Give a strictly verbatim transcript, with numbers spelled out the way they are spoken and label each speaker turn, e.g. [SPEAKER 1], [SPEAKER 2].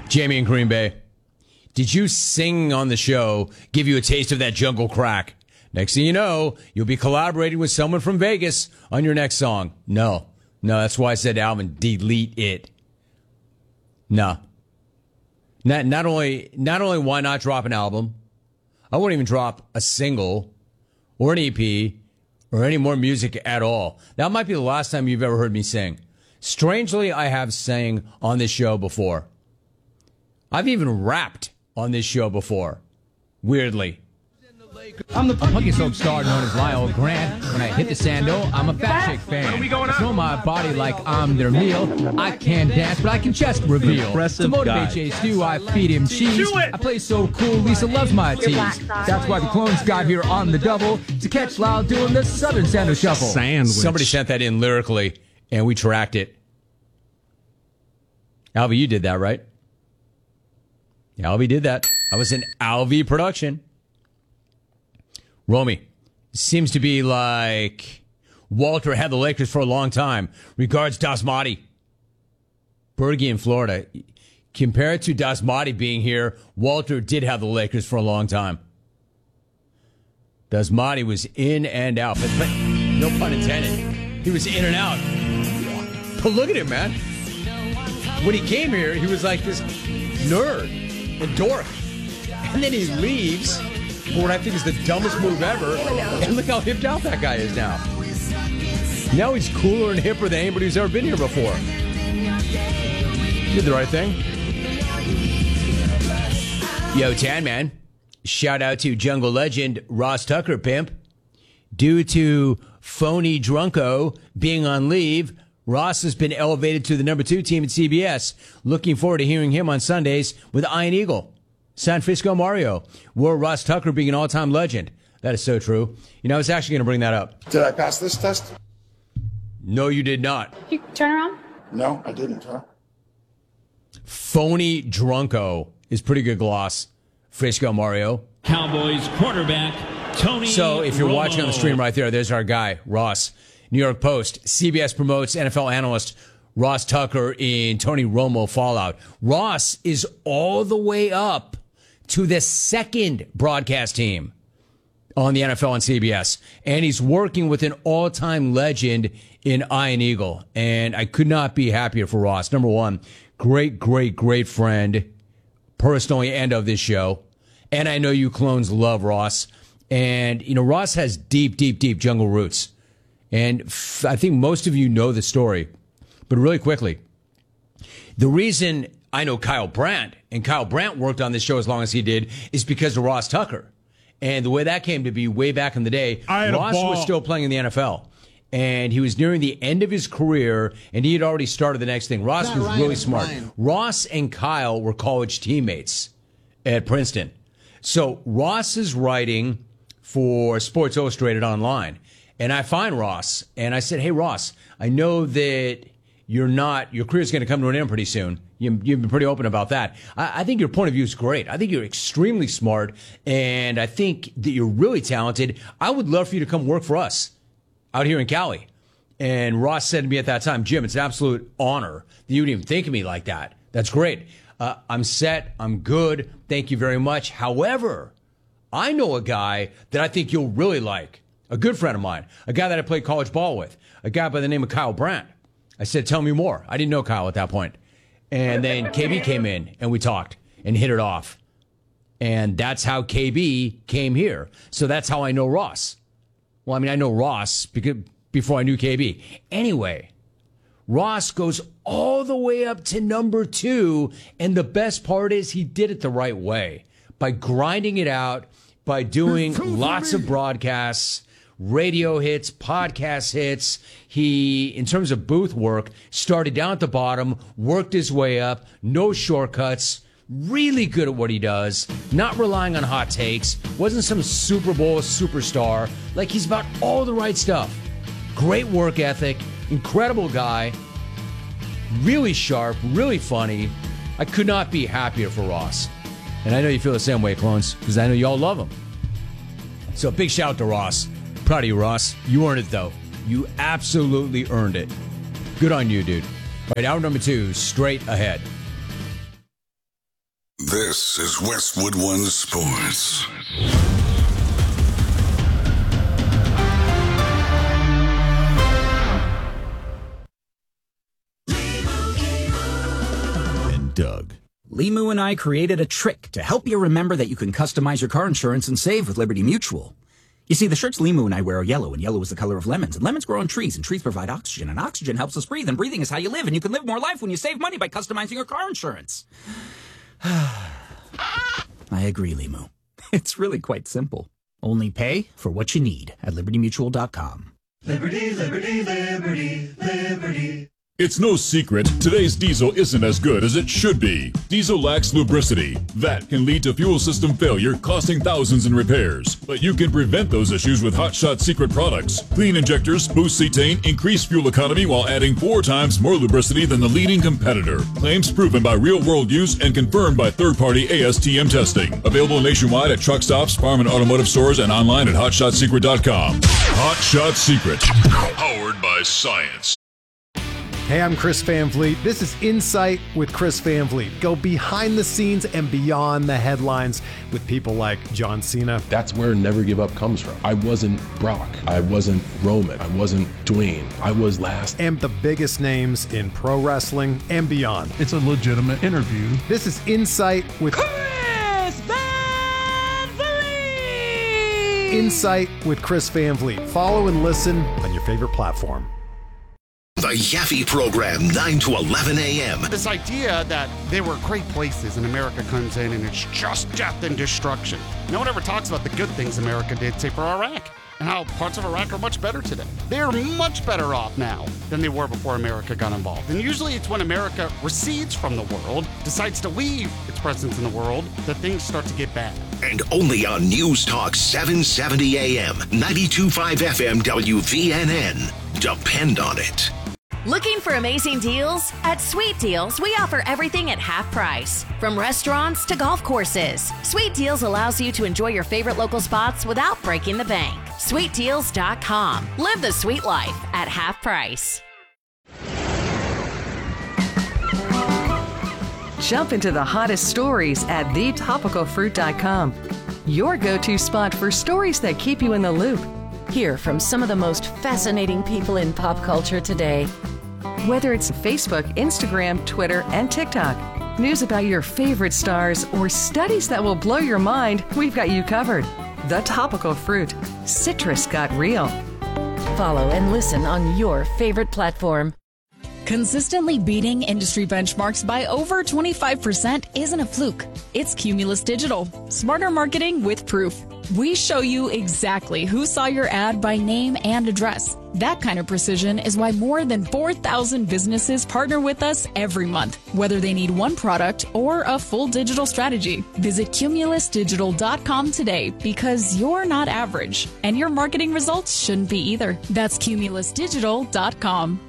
[SPEAKER 1] Jamie in Green Bay. Did you sing on the show, give you a taste of that jungle crack? Next thing you know, you'll be collaborating with someone from Vegas on your next song. No. No, that's why I said to Alvin, delete it. No. Not, not only, not only why not drop an album, I won't even drop a single or an E P or any more music at all. That might be the last time you've ever heard me sing. Strangely, I have sang on this show before. I've even rapped on this show before. Weirdly.
[SPEAKER 2] I'm the punky soap star known as Lyle Grant. When I hit the sando, I'm a fat chick fan. Throw my body like I'm their meal. I can't dance, but I can chest reveal. To motivate Jay Stu, I feed him cheese. I play so cool, Lisa loves my tease. That's why the clones got here on the double to catch Lyle doing the Southern Sando Shuffle.
[SPEAKER 3] Sandwich.
[SPEAKER 1] Somebody sent that in lyrically, and we tracked it. Alvy, you did that, right? Alvy did that. I was in Alvy production. Romy, seems to be like Walter had the Lakers for a long time. Regards, Dasmati. Bergie in Florida. Compared to Dasmati being here, Walter did have the Lakers for a long time. Dasmati was in and out. But, but no pun intended. He was in and out. But look at him, man. When he came here, he was like this nerd and dork. And then he leaves for what I think is the dumbest move ever. And look how hipped out that guy is now. Now he's cooler and hipper than anybody who's ever been here before. Did the right thing. Yo, Tan Man. Shout out to jungle legend Ross Tucker, pimp. Due to phony Drunko being on leave, Ross has been elevated to the number two team at C B S. Looking forward to hearing him on Sundays with Iron Eagle. San Francisco Mario. Were Ross Tucker being an all-time legend. That is so true. You know, I was actually going to bring that up.
[SPEAKER 4] Did I pass this test?
[SPEAKER 1] No, you did not.
[SPEAKER 5] You turn around?
[SPEAKER 4] No, I didn't, huh?
[SPEAKER 1] Phony Drunko is pretty good gloss. Frisco Mario.
[SPEAKER 6] Cowboys quarterback Tony
[SPEAKER 1] So if you're
[SPEAKER 6] Romo.
[SPEAKER 1] watching on the stream right there, there's our guy, Ross. New York Post. C B S promotes N F L analyst Ross Tucker in Tony Romo fallout. Ross is all the way up to the second broadcast team on the N F L and C B S. And he's working with an all-time legend in Iron Eagle. And I could not be happier for Ross. Number one, great, great, great friend, personally and of this show. And I know you clones love Ross. And, you know, Ross has deep, deep, deep jungle roots. And f- I think most of you know the story. But really quickly, the reason I know Kyle Brandt, and Kyle Brandt worked on this show as long as he did, is because of Ross Tucker. And the way that came to be way back in the day, Ross was still playing in the N F L. And he was nearing the end of his career, and he had already started the next thing. Ross was
[SPEAKER 7] Ryan,
[SPEAKER 1] really smart.
[SPEAKER 7] Ryan.
[SPEAKER 1] Ross and Kyle were college teammates at Princeton. So Ross is writing for Sports Illustrated Online. And I find Ross, and I said, hey, Ross, I know that you're not, your career's going to come to an end pretty soon. You, you've been pretty open about that. I, I think your point of view is great. I think you're extremely smart, and I think that you're really talented. I would love for you to come work for us out here in Cali. And Ross said to me at that time, Jim, it's an absolute honor that you would even think of me like that. That's great. Uh, I'm set. I'm good. Thank you very much. However, I know a guy that I think you'll really like. A good friend of mine, a guy that I played college ball with, a guy by the name of Kyle Brandt. I said, tell me more. I didn't know Kyle at that point. And then K B came in and we talked and hit it off. And that's how K B came here. So that's how I know Ross. Well, I mean, I know Ross because before I knew K B. Anyway, Ross goes all the way up to number two. And the best part is he did it the right way by grinding it out, by doing lots of broadcasts, radio hits, podcast hits. He, in terms of booth work, started down at the bottom, worked his way up, no shortcuts, really good at what he does, not relying on hot takes, wasn't some Super Bowl superstar. Like, he's about all the right stuff. Great work ethic, incredible guy, really sharp, really funny. I could not be happier for Ross. And I know you feel the same way, clones, because I know you all love him. So big shout out to Ross. Proud of you, Ross. You earned it, though. You absolutely earned it. Good on you, dude. All right, hour number two, straight ahead.
[SPEAKER 3] This is Westwood One Sports.
[SPEAKER 5] And Doug.
[SPEAKER 7] Limu and I created a trick to help you remember that you can customize your car insurance and save with Liberty Mutual. You see, the shirts Limu and I wear are yellow, and yellow is the color of lemons, and lemons grow on trees, and trees provide oxygen, and oxygen helps us breathe, and breathing is how you live, and you can live more life when you save money by customizing your car insurance. I agree, Limu. It's really quite simple. Only pay for what you need at liberty mutual dot com.
[SPEAKER 8] Liberty, liberty, liberty, liberty.
[SPEAKER 9] It's no secret, today's diesel isn't as good as it should be. Diesel lacks lubricity. That can lead to fuel system failure, costing thousands in repairs. But you can prevent those issues with Hot Shot Secret products. Clean injectors, boost cetane, increase fuel economy while adding four times more lubricity than the leading competitor. Claims proven by real-world use and confirmed by third-party A S T M testing. Available nationwide at truck stops, farm and automotive stores, and online at hot shot secret dot com. Hot Shot Secret. Powered by science.
[SPEAKER 10] Hey, I'm Chris Van Vliet. This is Insight with Chris Van Vliet. Go behind the scenes and beyond the headlines with people like John Cena.
[SPEAKER 11] That's where Never Give Up comes from. I wasn't Brock. I wasn't Roman. I wasn't Dwayne. I was last.
[SPEAKER 10] And the biggest names in pro wrestling and beyond.
[SPEAKER 12] It's a legitimate interview.
[SPEAKER 10] This is Insight with
[SPEAKER 8] Chris Van Vliet!
[SPEAKER 10] Insight with Chris Van Vliet. Follow and listen on your favorite platform.
[SPEAKER 13] The Yaffe Program, nine to eleven a.m.
[SPEAKER 14] This idea that there were great places and America comes in and it's just death and destruction. No one ever talks about the good things America did, say, for Iraq, and how parts of Iraq are much better today. They're much better off now than they were before America got involved. And usually it's when America recedes from the world, decides to leave its presence in the world, that things start to get bad.
[SPEAKER 13] And only on News Talk seven seventy a.m., ninety-two point five F M W V N N. Depend on it.
[SPEAKER 15] Looking for amazing deals? At Sweet Deals, we offer everything at half price. From restaurants to golf courses, Sweet Deals allows you to enjoy your favorite local spots without breaking the bank. sweet deals dot com. Live the sweet life at half price.
[SPEAKER 16] Jump into the hottest stories at the topical fruit dot com. Your go-to spot for stories that keep you in the loop.
[SPEAKER 17] Hear from some of the most fascinating people in pop culture today.
[SPEAKER 16] Whether it's Facebook, Instagram, Twitter, and TikTok, news about your favorite stars, or studies that will blow your mind, we've got you covered. The Topical Fruit. Citrus got real.
[SPEAKER 17] Follow and listen on your favorite platform.
[SPEAKER 18] Consistently beating industry benchmarks by over twenty-five percent isn't a fluke. It's Cumulus Digital. Smarter marketing with proof. We show you exactly who saw your ad by name and address. That kind of precision is why more than four thousand businesses partner with us every month, whether they need one product or a full digital strategy. Visit cumulus digital dot com today because you're not average, and your marketing results shouldn't be either. That's cumulus digital dot com.